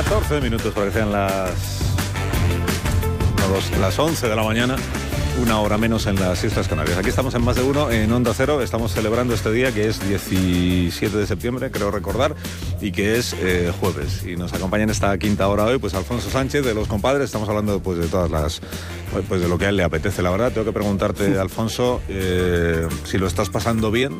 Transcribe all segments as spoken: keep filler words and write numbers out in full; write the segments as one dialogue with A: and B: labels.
A: catorce minutos para que sean las, no, dos, las once de la mañana, una hora menos en las Islas Canarias. Aquí estamos en Más de Uno, en Onda Cero. Estamos celebrando este día que es diecisiete de septiembre, creo recordar, y que es eh, jueves. Y nos acompaña en esta quinta hora hoy pues Alfonso Sánchez, de Los Compadres. Estamos hablando pues de todas las, pues de lo que a él le apetece. La verdad, tengo que preguntarte, Alfonso, eh, si lo estás pasando bien.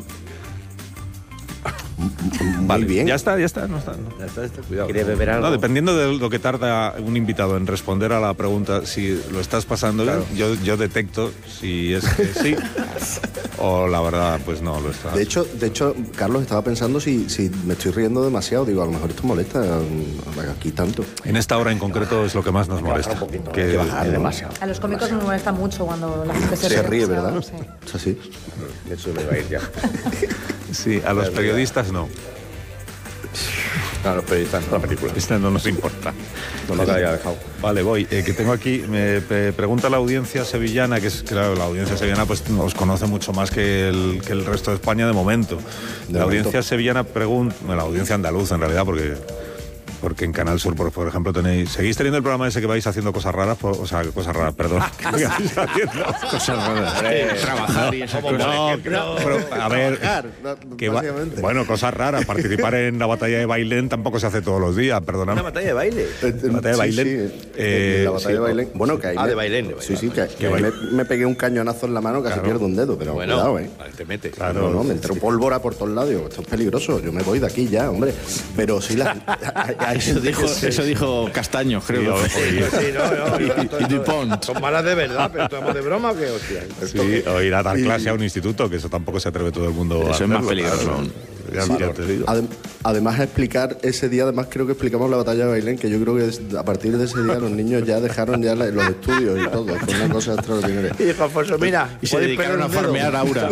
A: Vale, bien. Ya está, ya está, no está. No.
B: Ya está, está, cuidado.
C: ¿Quiere beber algo?
A: No, dependiendo de lo que tarda un invitado en responder a la pregunta, si lo estás pasando bien, claro. yo, yo detecto si es que sí o la verdad, pues no lo está.
B: De hecho, de hecho, Carlos, estaba pensando si, si me estoy riendo demasiado. Digo, a lo mejor esto molesta aquí tanto.
A: En esta hora en concreto es lo que más nos molesta.
B: Que, que bajar
D: demasiado. A los cómicos nos molesta mucho cuando la gente se,
B: se ríe, ¿verdad?
D: Sí.
B: Es así.
C: Eso me va a ir ya.
A: Sí, a los periodistas no.
C: A los periodistas no, la película.
A: Esta no nos importa.
C: No nos la haya dejado.
A: Vale, voy. Eh, que tengo aquí, me pe pregunta la audiencia sevillana, que es, claro, la audiencia sevillana pues nos conoce mucho más que el, que el resto de España de momento. De la momento. Audiencia sevillana pregunta, bueno, la audiencia andaluza en realidad, porque... Porque en Canal Sur, por, por ejemplo, tenéis... ¿Seguís teniendo el programa ese que vais haciendo cosas raras? Por, o sea, cosas raras, perdón. ¿Qué vais haciendo?
E: Cosas raras. Eh, trabajar y esas cosas.
A: No, no, pero, a ver... Que va, bueno, cosas raras. Participar en la batalla de Bailén tampoco se hace todos los días, perdóname.
C: ¿Una batalla de baile?
A: ¿La batalla de Bailén?
B: Sí, sí.
A: Eh,
B: la batalla
A: sí,
B: de Bailén. Bueno, que ahí...
C: Ah,
B: me,
C: de Bailén. De Bailén.
B: Sí, sí, que, que me, me pegué un cañonazo en la mano, casi claro. pierdo un dedo, pero
C: bueno,
B: cuidado, ¿eh?
C: Te metes.
B: Claro, no, no, me entró pólvora por todos lados. Digo, esto es peligroso, yo me voy de aquí ya, hombre. Pero sí la...
E: Eso dijo... Eso dijo Castaño, creo.
C: Sí, sí, sí, no, no,
E: y, y Dupont.
C: Son malas de verdad, pero estamos de broma o qué, hostia.
A: Sí, o ir a dar clase a un instituto, que eso tampoco se atreve todo el mundo
E: eso
A: a hacerlo.
E: Es más peligroso.
A: Claro. Ya,
B: sí,
A: ya te digo.
B: Adem además, explicar ese día, además creo que explicamos la batalla de Bailén, que yo creo que a partir de ese día los niños ya dejaron ya la, los estudios y todo. Fue una cosa extraordinaria.
C: Y dijo Alfonso, mira,
E: y se dedicaron a farmear Aura.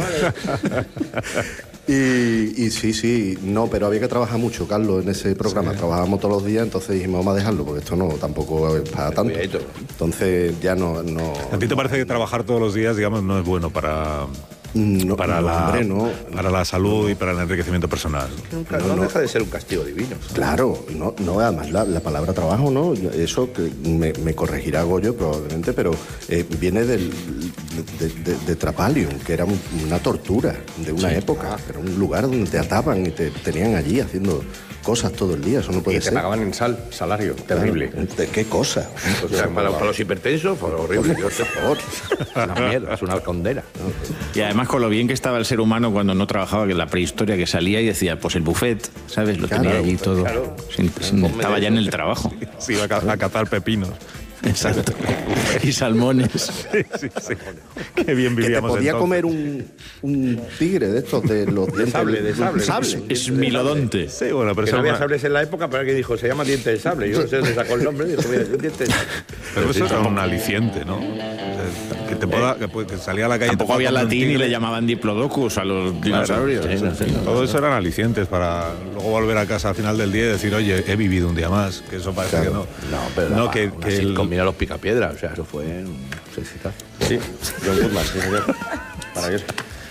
B: Y, y sí, sí, no, pero había que trabajar mucho, Carlos, en ese programa. Sí. Trabajábamos todos los días, entonces dijimos, vamos a dejarlo, porque esto no tampoco es para tanto. Entonces ya no, no...
A: ¿A ti te parece que trabajar todos los días, digamos, no es bueno para...
B: No,
A: para,
B: no,
A: la,
B: hombre, no.
A: para la salud y para el enriquecimiento personal?
C: Nunca, no, no, no deja de ser un castigo divino.
B: Claro, no, no además la, la palabra trabajo, ¿no? Eso que me, me corregirá Goyo probablemente, pero eh, viene del, de, de, de Trapalium, que era un, una tortura de una sí. época. Era un lugar donde te ataban y te tenían allí haciendo cosas todo el día. Eso no puede
C: y
B: ser.
C: Y te pagaban en sal, salario, terrible.
B: Claro, ¿de qué cosa?
C: O sea, para, para los hipertensos, fue horrible. Por favor. Una mierda, es una condena.
E: Y además con lo bien que estaba el ser humano cuando no trabajaba, que la prehistoria, que salía y decía, pues el buffet, ¿sabes? Lo claro, tenía allí todo. Claro. Sin, sin, estaba ya en el trabajo.
A: Sí, iba a, a cazar pepinos.
E: Exacto. Y salmones.
A: Sí, sí, sí. Qué bien vivíamos.
B: Que te podía
A: entonces.
B: comer un, un tigre de estos, de los dientes.
C: De sable, de sable.
B: sable.
E: Es, es milodonte.
A: Sí, bueno, pero
C: que
A: eso
C: no había
A: una...
C: sables en la época, pero alguien dijo, se llama diente de sable. Yo no sé dónde sacó el nombre, dijo, mira, es un diente de sable.
A: Pero eso era un aliciente, ¿no? Que, te pueda, que, que salía a la calle...
E: Tampoco había latín y le llamaban diplodocus a los dinosaurios.
A: Claro, sí, sí. Todo eso eran alicientes para luego volver a casa al final del día y decir, oye, he vivido un día más. Que eso parece
B: claro.
A: que no.
C: No, pero
A: no,
C: la,
A: que, que el...
C: combina los picapiedras. O sea, eso fue un sexitazo.
B: Sí, John Goodman, sí, señor. Maravilloso.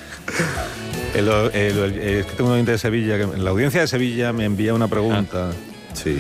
A: El, el, el, es que tengo un oyente de Sevilla, que en la audiencia de Sevilla me envía una pregunta.
B: Ah, sí.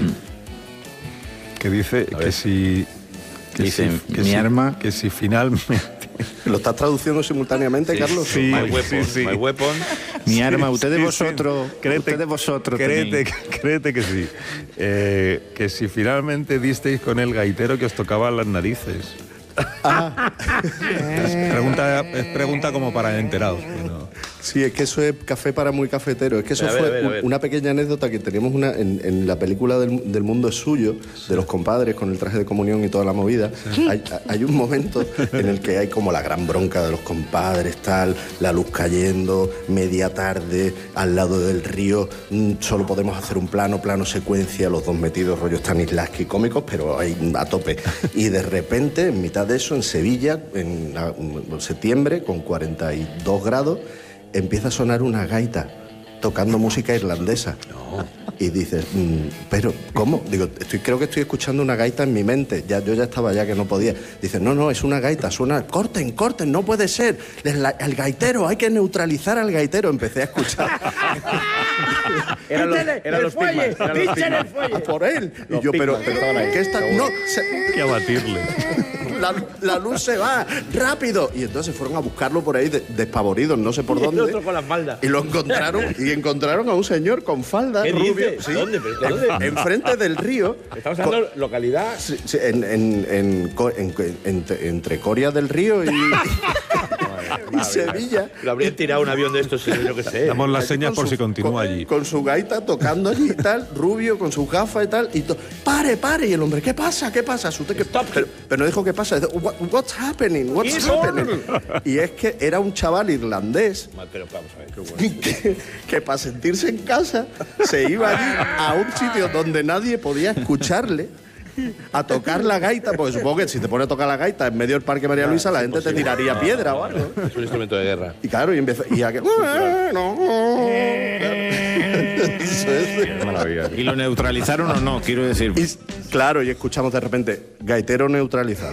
A: Que dice que si...
E: Que dice,
A: si, que
E: mi
A: si,
E: arma...
A: Que si finalmente...
B: ¿Lo estás traduciendo simultáneamente,
A: sí,
B: Carlos?
A: Sí,
C: my weapon,
A: sí, sí.
C: My weapon.
E: Mi
A: sí,
E: arma, usted de
A: sí,
E: vosotros,
A: sí. Créete,
E: usted de vosotros
A: créete, créete que sí. Eh, que si finalmente disteis con el gaitero que os tocaba las narices.
B: Ah.
A: es, pregunta, es pregunta como para enterados. ¿No?
B: Sí, es que eso es café para muy cafetero. Es que eso
C: a ver,
B: fue
C: a ver, a ver.
B: una pequeña anécdota que teníamos una, en, en la película del, del Mundo es Suyo, sí. de los compadres con el traje de comunión y toda la movida. Sí. Hay, hay un momento en el que hay como la gran bronca de los compadres, tal, la luz cayendo, media tarde, al lado del río, mmm, solo podemos hacer un plano, plano secuencia, los dos metidos rollos Stanislavski cómicos, pero ahí a tope. Y de repente, en mitad de eso, en Sevilla, en, en septiembre, con cuarenta y dos grados, empieza a sonar una gaita tocando música irlandesa. Y dices, mmm, pero ¿cómo? Digo, estoy, creo que estoy escuchando una gaita en mi mente. Ya, yo ya estaba ya que no podía. Dice, no, no, es una gaita, suena, corten, corten, no puede ser. El, el gaitero, hay que neutralizar al gaitero. Empecé a escuchar.
C: Eran los, eran los
F: fuelle,
C: Pigmas, eran los
F: pinchen el
C: Pigmas.
F: fuelle.
B: A por él. Y
C: Los
B: yo, pero,
C: Pigmas,
B: pero
C: estaban ahí.
B: ¿qué está? No, se-
A: Hay que abatirle.
B: la, la luz se va, rápido. Y entonces fueron a buscarlo por ahí de- despavoridos, no sé por
C: Y el
B: dónde.
C: otro con la falda.
B: Y lo encontraron, y encontraron a un señor con falda
C: ¿Qué
B: rubio.
C: dices? ¿Dónde? ¿Pero dónde?
B: Enfrente del río.
C: Estamos hablando de localidad.
B: Sí, sí, en, en, en, co- en- en- entre Coria del Río y, y Sevilla.
C: Lo habrían tirado un avión de estos, yo qué sé.
A: Damos las
B: Allí
A: señas
B: con
A: por
B: su-
A: si continúa
B: con-
A: allí.
B: Con su gaita tocando allí y tal, rubio, con sus gafas y tal. Y to- pare, pare. Y el hombre, ¿qué pasa? ¿Qué pasa? Asusté, ¿qué pero, pero no dijo qué pasa. Dice, "What- what's happening? What's
C: Eso.
B: happening? Y es que era un chaval irlandés
C: Pero vamos a ver, qué bueno.
B: que, que para sentirse en casa se iba allí a un sitio donde nadie podía escucharle a tocar la gaita, porque supongo que si te pones a tocar la gaita en medio del Parque María Luisa la gente te tiraría piedra o algo.
C: Es un instrumento de guerra.
B: Y claro, y empezó y a que Eso es.
C: Maravilla.
E: ¿Y lo neutralizaron o no? Quiero decir.
B: Y, claro, y escuchamos de repente gaitero neutralizado.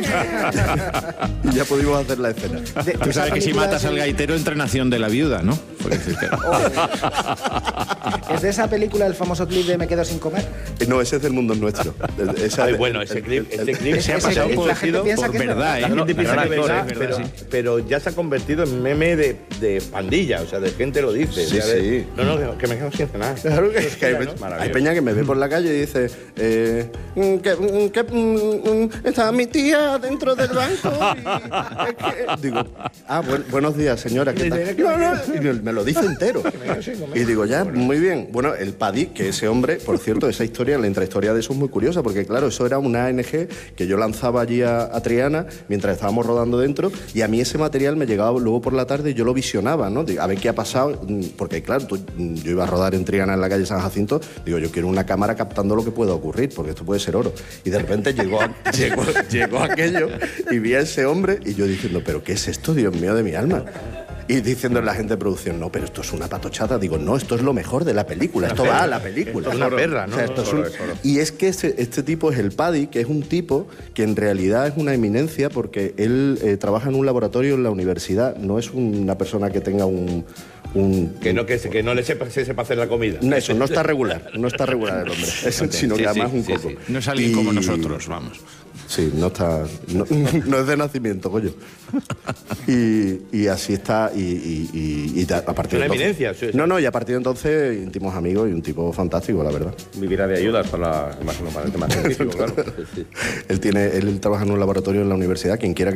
B: Y ya pudimos hacer la escena.
F: De-
E: Tú
F: esa
E: sabes que si
F: película
E: matas
F: es-
E: al gaitero entra Nación de la Viuda, ¿no? Porque es que-
F: ¿Es de esa película el famoso clip de Me quedo sin comer?
B: No, ese es del mundo nuestro. Esa
C: Ay,
B: de-
C: bueno, ese
B: el-
C: clip,
B: el-
C: ese clip se ha
F: ese
C: pasado
F: clip,
C: por
F: la gente piensa
E: por
F: que es
E: verdad, ¿eh?
C: La gente piensa
E: Gran
C: que es
E: actor,
C: verdad,
E: es
C: pero,
E: verdad, sí.
C: pero ya se ha convertido en meme de, de pandilla, o sea, de gente lo dice.
B: Sí,
C: o sea, de-
B: sí.
C: No, no, que, que me quedo sin cenar.
B: Claro que, que hay,
C: ¿no?
B: hay
C: Maravilloso.
B: peña que me ve por la calle y dice eh, mm, que, mm, que, mm, mm, está mi tía dentro del banco y es que- digo, ah, buen- buenos días señora, ¿qué tal? No, no, y me, me lo dice entero y digo, ya, muy bien. Bueno, el Paddy, que ese hombre, por cierto, esa historia, la intrahistoria de eso es muy curiosa, porque claro, eso era una A N G que yo lanzaba allí a, a Triana mientras estábamos rodando dentro, y a mí ese material me llegaba luego por la tarde y yo lo visionaba, ¿no? Digo, a ver qué ha pasado, mm, porque claro, tú- mm, yo iba a rodar en Triana en la calle San Jacinto, digo, yo quiero una cámara captando lo que pueda ocurrir, porque esto puede ser oro. Y de repente llegó, llegó, llegó aquello y vi a ese hombre y yo diciendo, ¿pero qué es esto, Dios mío de mi alma? Y diciendo la gente de producción, no, pero esto es una patochada. Digo, no, esto es lo mejor de la película, esto va a la película.
C: Esto es una perra, ¿no?
B: O sea, esto es
C: Oro,
B: un-
C: es oro.
B: Y es que este, este tipo es el Paddy, que es un tipo que en realidad es una eminencia porque él eh, trabaja en un laboratorio en la universidad, no es una persona que tenga un... un
C: Que no, que, se- que no le sepa, se sepa hacer la comida.
B: no, eso, no está regular, no está regular el hombre, es- sino
C: Sí,
B: que
C: sí,
B: además un
C: sí,
B: coco.
C: sí.
E: No es alguien
B: Y-
E: como nosotros, vamos.
B: Sí, no está. No, no es de nacimiento, coño. Y, y así está. Y, y, y- y a partir
C: Una
B: de entonces-
C: eminencia, sí, sí.
B: No, no, y a partir de entonces, íntimos amigos y un tipo fantástico, la verdad.
G: Vivirá de ayudas para, la, imagino, para el tema científico, claro.
B: Él tiene, él trabaja en un laboratorio en la universidad, quien quiera que